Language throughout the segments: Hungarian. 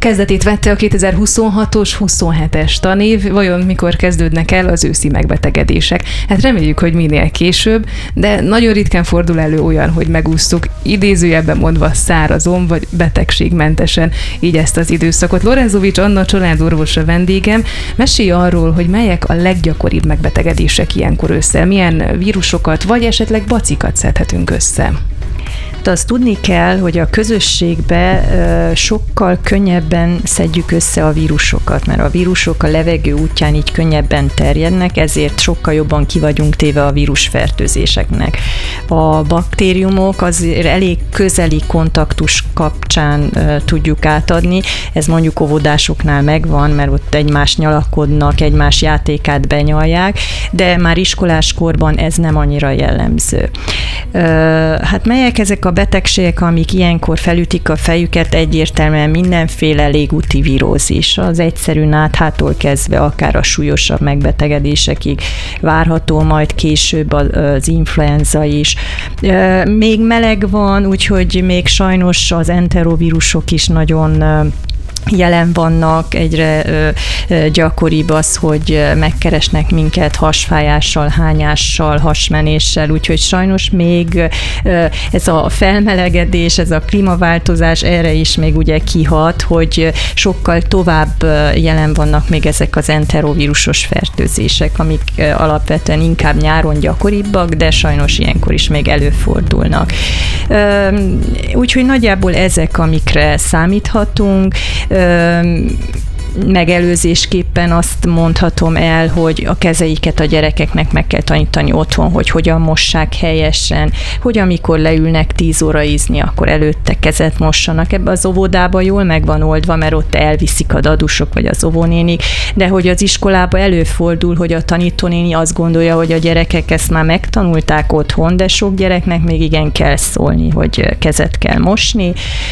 Kezdetét vette a 2026-os 27-es tanév, vajon mikor kezdődnek el az őszi megbetegedések? Hát reméljük, hogy minél később, de nagyon ritkán fordul elő olyan, hogy megúsztuk, idézőjelben mondva szárazon vagy betegségmentesen így ezt az időszakot. Lorenzovics Anna családorvos a vendégem. Mesélj arról, hogy melyek a leggyakoribb megbetegedések ilyenkor ősszel, milyen vírusokat vagy esetleg bacikat szedhetünk össze. Azt tudni kell, hogy a közösségbe sokkal könnyebben szedjük össze a vírusokat, mert a vírusok a levegő útján így könnyebben terjednek, ezért sokkal jobban ki vagyunk téve a vírusfertőzéseknek. A baktériumok azért elég közeli kontaktus kapcsán tudjuk átadni, ez mondjuk óvodásoknál megvan, mert ott egymást nyalakodnak, egymás játékát benyalják, de már iskoláskorban ez nem annyira jellemző. Hát melyek ezek a betegségek, amik ilyenkor felütik a fejüket? Egyértelműen mindenféle légúti vírózis, az egyszerű náthától kezdve akár a súlyosabb megbetegedésekig várható, majd később az influenza is. Még meleg van, úgyhogy még sajnos az enterovírusok is nagyon jelen vannak, egyre gyakoribb az, hogy megkeresnek minket hasfájással, hányással, hasmenéssel, úgyhogy sajnos még ez a felmelegedés, ez a klímaváltozás erre is még ugye kihat, hogy sokkal tovább jelen vannak még ezek az enterovírusos fertőzések, amik alapvetően inkább nyáron gyakoribbak, de sajnos ilyenkor is még előfordulnak. Úgyhogy nagyjából ezek, amikre számíthatunk. Megelőzésképpen azt mondhatom el, hogy a kezeiket a gyerekeknek meg kell tanítani otthon, hogy hogyan mossák helyesen, hogy amikor leülnek 10 óra ízni, akkor előtte kezet mossanak. Ebbe az óvodába jól meg van oldva, mert ott elviszik a dadusok vagy az óvónénik, de hogy az iskolába előfordul, hogy a tanítónéni azt gondolja, hogy a gyerekek ezt már megtanulták otthon, de sok gyereknek még igen kell szólni, hogy kezet kell mosni,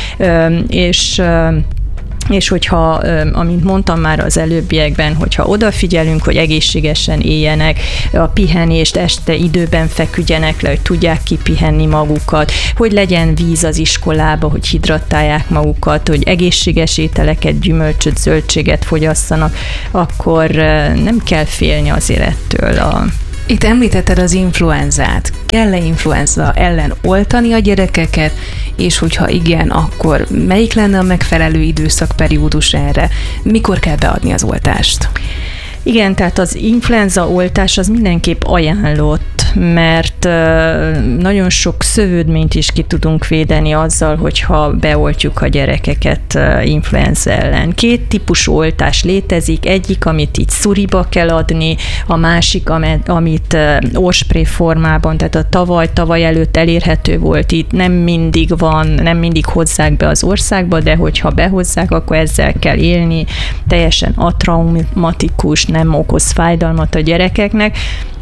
és hogyha, amint mondtam már az előbbiekben, hogyha odafigyelünk, hogy egészségesen éljenek, a pihenést este időben feküdjenek le, hogy tudják kipihenni magukat, hogy legyen víz az iskolába, hogy hidratálják magukat, hogy egészséges ételeket, gyümölcsöt, zöldséget fogyasszanak, akkor nem kell félni azért ettől Itt említetted az influenzát. Kell-e influenza ellen oltani a gyerekeket, és hogyha igen, akkor melyik lenne a megfelelő időszakperiódus erre? Mikor kell beadni az oltást? Igen, tehát az influenza oltás az mindenképp ajánlott, mert nagyon sok szövődményt is ki tudunk védeni azzal, hogyha beoltjuk a gyerekeket influenza ellen. 2 típusú oltás létezik, egyik, amit így szuriba kell adni, a másik, amit orrspray formában, tehát a tavaly előtt elérhető volt, itt nem mindig van, nem mindig hozzák be az országba, de hogyha behozzák, akkor ezzel kell élni, teljesen atraumatikus, nem okoz fájdalmat a gyerekeknek.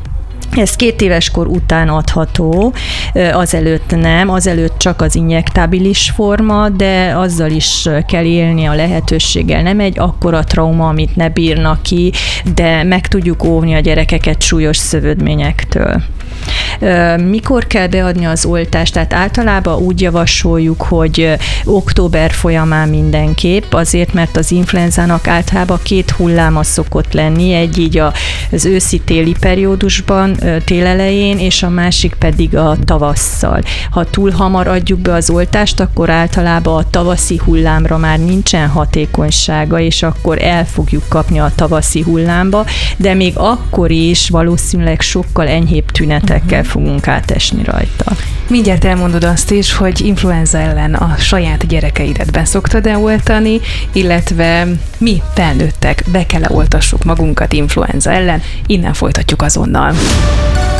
Ez 2 éves kor után adható, azelőtt nem, azelőtt csak az injektábilis forma, de azzal is kell élni a lehetőséggel. Nem egy akkora trauma, amit ne bírnak ki, de meg tudjuk óvni a gyerekeket súlyos szövődményektől. Mikor kell beadni az oltást? Tehát általában úgy javasoljuk, hogy október folyamán mindenképp, azért, mert az influenzának általában 2 hulláma szokott lenni, egy így az őszi-téli periódusban, télelején, és a másik pedig a tavasszal. Ha túl hamar adjuk be az oltást, akkor általában a tavaszi hullámra már nincsen hatékonysága, és akkor el fogjuk kapni a tavaszi hullámba, de még akkor is valószínűleg sokkal enyhébb tünetekkel fogunk átesni rajta. Mindjárt elmondod azt is, hogy influenza ellen a saját gyerekeidet be szoktad-e oltani, illetve mi felnőttek be kell-e oltassuk magunkat influenza ellen, innen folytatjuk azonnal.